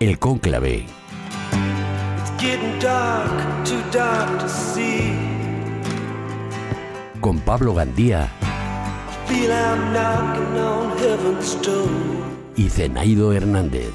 El Cónclave. Con Pablo Gandía y Zenaido Hernández.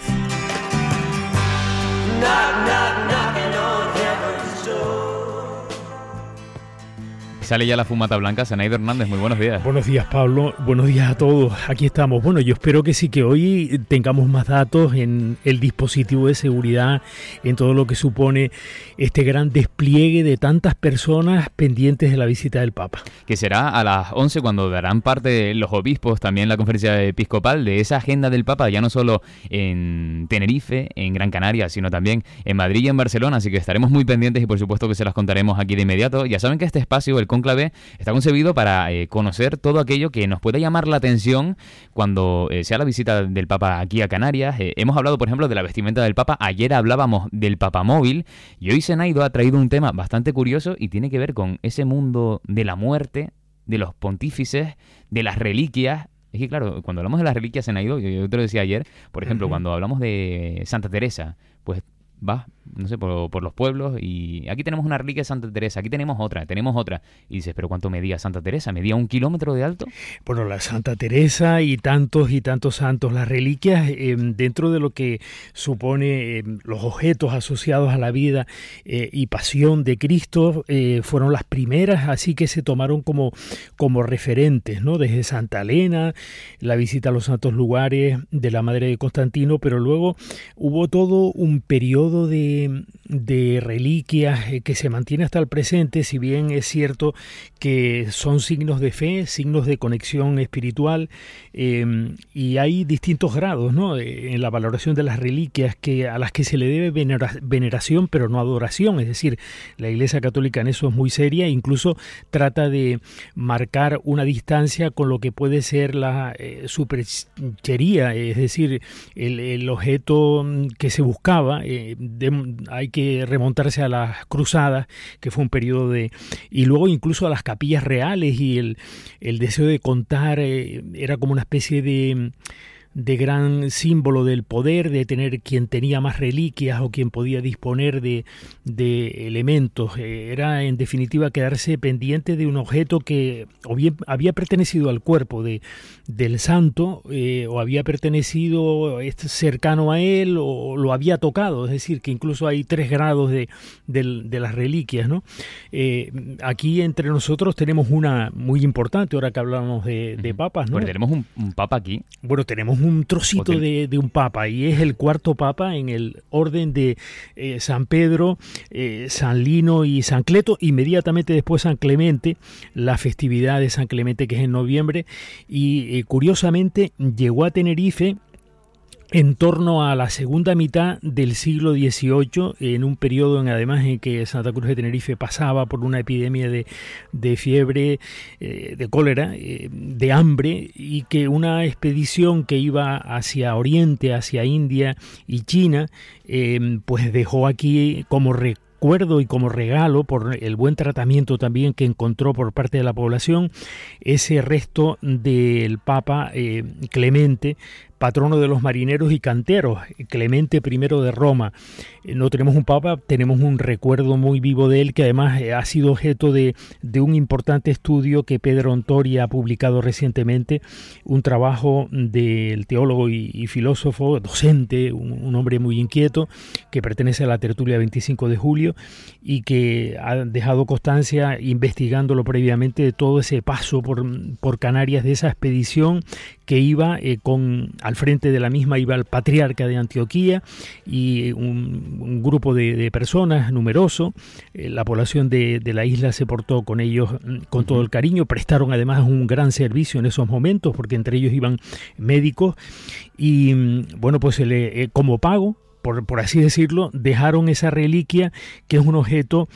Sale ya la fumata blanca. Zenaido Hernández, muy buenos días. Buenos días, Pablo. Buenos días a todos. Aquí estamos. Bueno, yo espero que sí, que hoy tengamos más datos en el dispositivo de seguridad, en todo lo que supone este gran despliegue de tantas personas pendientes de la visita del Papa. Que será a las 11 cuando darán parte los obispos, también la conferencia episcopal, de esa agenda del Papa, ya no solo en Tenerife, en Gran Canaria, sino también en Madrid y en Barcelona. Así que estaremos muy pendientes y por supuesto que se las contaremos aquí de inmediato. Ya saben que este espacio, el Cónclave, está concebido para conocer todo aquello que nos pueda llamar la atención cuando sea la visita del Papa aquí a Canarias. Hemos hablado, por ejemplo, de la vestimenta del Papa. Ayer hablábamos del papamóvil y hoy Zenaido ha traído un tema bastante curioso y tiene que ver con ese mundo de la muerte, de los pontífices, de las reliquias. Es que claro, cuando hablamos de las reliquias, Zenaido, yo te lo decía ayer, por ejemplo, cuando hablamos de Santa Teresa, pues vas, no sé, por los pueblos y aquí tenemos una reliquia de Santa Teresa, aquí tenemos otra. Y dices, ¿pero cuánto medía Santa Teresa? ¿Medía 1 kilómetro de alto? Bueno, la Santa Teresa y tantos santos, las reliquias, dentro de lo que supone los objetos asociados a la vida y pasión de Cristo, fueron las primeras, así que se tomaron como referentes, ¿no? Desde Santa Elena, la visita a los santos lugares de la madre de Constantino, pero luego hubo todo un periodo de reliquias que se mantiene hasta el presente, si bien es cierto que son signos de fe, signos de conexión espiritual, y hay distintos grados, ¿no?, en la valoración de las reliquias a las que se le debe veneración, pero no adoración. Es decir, la Iglesia Católica en eso es muy seria, incluso trata de marcar una distancia con lo que puede ser la superchería, es decir, el objeto que se buscaba. Hay que remontarse a las cruzadas, que fue un periodo y luego incluso a las capillas reales, y el deseo de contar era como una especie de gran símbolo del poder, de tener quien tenía más reliquias o quien podía disponer de elementos. Era en definitiva quedarse pendiente de un objeto que o bien había pertenecido al cuerpo del santo, o había pertenecido cercano a él, o lo había tocado. Es decir, que incluso hay 3 grados de las reliquias, ¿no? Aquí entre nosotros tenemos una muy importante, ahora que hablamos de papas, ¿no? Bueno, tenemos un papa aquí. Bueno, tenemos un trocito de un papa, y es el 4º papa en el orden de San Pedro, San Lino y San Cleto, inmediatamente después San Clemente, la festividad de San Clemente, que es en noviembre, y curiosamente llegó a Tenerife en torno a la segunda mitad del siglo XVIII, en un periodo además en que Santa Cruz de Tenerife pasaba por una epidemia de fiebre, de cólera, de hambre, y que una expedición que iba hacia Oriente, hacia India y China, pues dejó aquí como recuerdo y como regalo, por el buen tratamiento también que encontró por parte de la población, ese resto del Papa Clemente, patrono de los marineros y canteros, Clemente I de Roma. No tenemos un papa, tenemos un recuerdo muy vivo de él, que además ha sido objeto de un importante estudio que Pedro Ontori ha publicado recientemente, un trabajo del teólogo y filósofo, docente, un hombre muy inquieto, que pertenece a la tertulia 25 de julio y que ha dejado constancia, investigándolo previamente, de todo ese paso por Canarias, de esa expedición que iba al frente de la misma iba el patriarca de Antioquía y un grupo de personas numeroso. La población de la isla se portó con ellos con todo el cariño, prestaron además un gran servicio en esos momentos, porque entre ellos iban médicos, y bueno, pues como pago, por así decirlo, dejaron esa reliquia, que es un objeto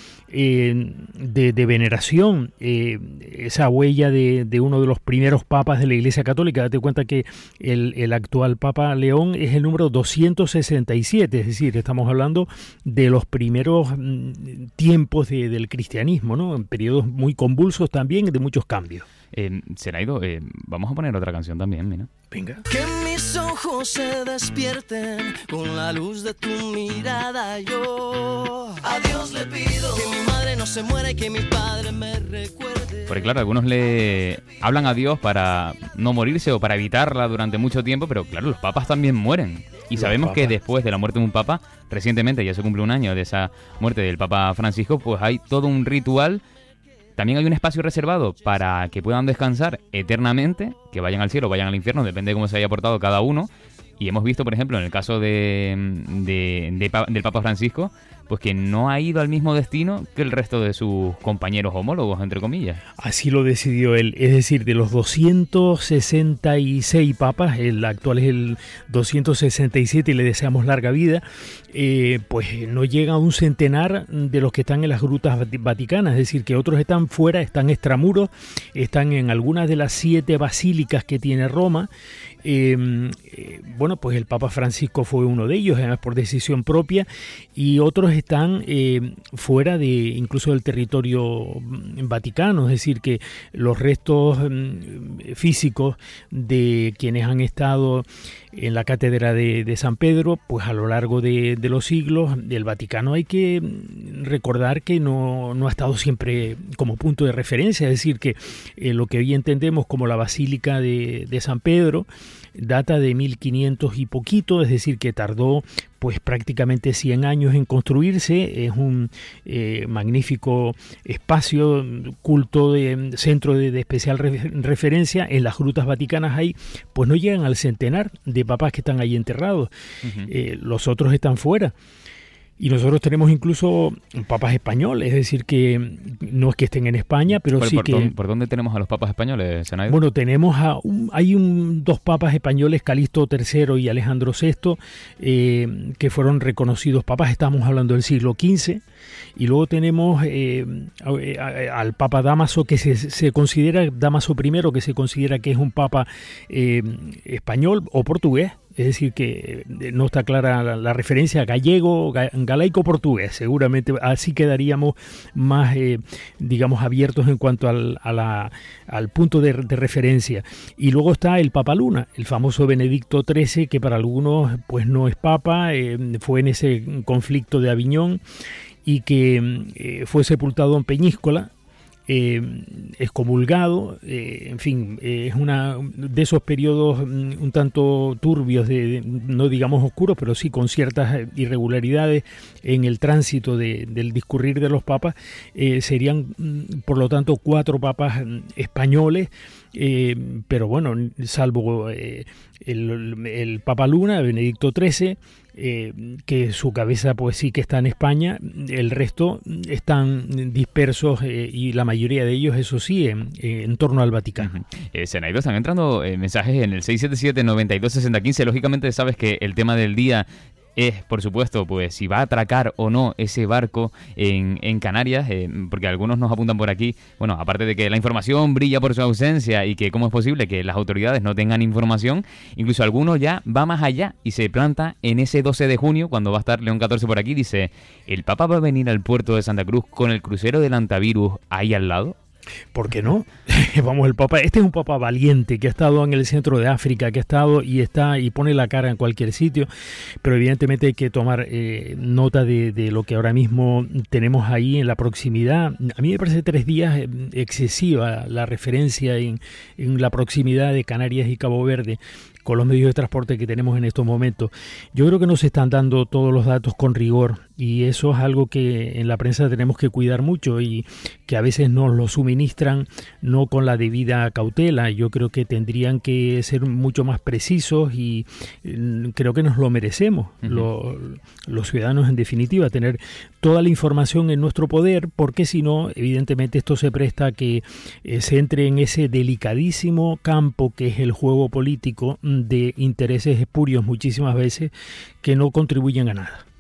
de veneración, esa huella de uno de los primeros papas de la Iglesia Católica. Date cuenta que el actual Papa León es el número 267, es decir, estamos hablando de los primeros tiempos del cristianismo, ¿no? En periodos muy convulsos también, de muchos cambios. Senaido, vamos a poner otra canción también, mira. Venga. Que mis ojos se despierten con la luz de tu mirada. Yo a Dios le pido que mi madre no se muera y que mi padre me recuerde. Porque claro, algunos le hablan a Dios para no morirse o para evitarla durante mucho tiempo, pero claro, los papas también mueren. Y sabemos que después de la muerte de un papa, recientemente ya se cumple un año de esa muerte del Papa Francisco, pues hay todo un ritual. También hay un espacio reservado para que puedan descansar eternamente, que vayan al cielo o vayan al infierno, depende de cómo se haya portado cada uno. Y hemos visto, por ejemplo, en el caso del Papa Francisco, pues que no ha ido al mismo destino que el resto de sus compañeros homólogos, entre comillas. Así lo decidió él. Es decir, de los 266 papas, el actual es el 267 y le deseamos larga vida, pues no llega a un centenar de los que están en las grutas vaticanas. Es decir, que otros están fuera, están extramuros, están en algunas de las 7 basílicas que tiene Roma. Bueno, pues el Papa Francisco fue uno de ellos, además por decisión propia, y otros están fuera de incluso del territorio vaticano, es decir, que los restos físicos de quienes han estado en la cátedra de San Pedro, pues a lo largo de los siglos, el Vaticano hay que recordar que no ha estado siempre como punto de referencia, es decir, que lo que hoy entendemos como la Basílica de San Pedro data de 1500 y poquito, es decir, que tardó pues prácticamente 100 años en construirse. Es un magnífico espacio, culto, centro de especial referencia. En las grutas vaticanas hay, pues no llegan al centenar de papas que están ahí enterrados. Los otros están fuera. Y nosotros tenemos incluso papas españoles, es decir, que no es que estén en España, pero sí que... ¿Por dónde tenemos a los papas españoles, Senaido? Bueno, tenemos hay dos papas españoles, Calixto III y Alejandro VI, que fueron reconocidos papas, estamos hablando del siglo XV, y luego tenemos al Papa Dámaso, que se considera, Dámaso I, que se considera que es un papa español o portugués. Es decir, que no está clara la referencia, gallego, galaico-portugués. Seguramente así quedaríamos más, digamos, abiertos en cuanto al punto de referencia. Y luego está el Papa Luna, el famoso Benedicto XIII, que para algunos pues no es papa, fue en ese conflicto de Aviñón y que fue sepultado en Peñíscola. Excomulgado, en fin, es una de esos periodos un tanto turbios, no digamos oscuros, pero sí con ciertas irregularidades en el tránsito del discurrir de los papas. Serían, por lo tanto, 4 papas españoles, pero bueno, salvo el Papa Luna, Benedicto XIII, que su cabeza pues sí que está en España, el resto están dispersos y la mayoría de ellos, eso sí, en torno al Vaticano. Senaido, están entrando mensajes en el 677-926015. Lógicamente sabes que el tema del día es, por supuesto, pues si va a atracar o no ese barco en Canarias, porque algunos nos apuntan por aquí, bueno, aparte de que la información brilla por su ausencia y que cómo es posible que las autoridades no tengan información, incluso algunos ya va más allá y se planta en ese 12 de junio, cuando va a estar León XIV por aquí, dice, ¿el Papa va a venir al puerto de Santa Cruz con el crucero del Antavirus ahí al lado? ¿Por qué no? Vamos, el Papa, este es un Papa valiente que ha estado en el centro de África, que ha estado y pone la cara en cualquier sitio, pero evidentemente hay que tomar nota de lo que ahora mismo tenemos ahí en la proximidad. A mí me parece 3 días excesiva la referencia en la proximidad de Canarias y Cabo Verde con los medios de transporte que tenemos en estos momentos. Yo creo que no se están dando todos los datos con rigor y eso es algo que en la prensa tenemos que cuidar mucho y que a veces nos lo suministran no con la debida cautela. Yo creo que tendrían que ser mucho más precisos y creo que nos lo merecemos, los ciudadanos en definitiva, tener toda la información en nuestro poder, porque si no, evidentemente esto se presta a que se entre en ese delicadísimo campo que es el juego político de intereses espurios muchísimas veces que no contribuyen a nada.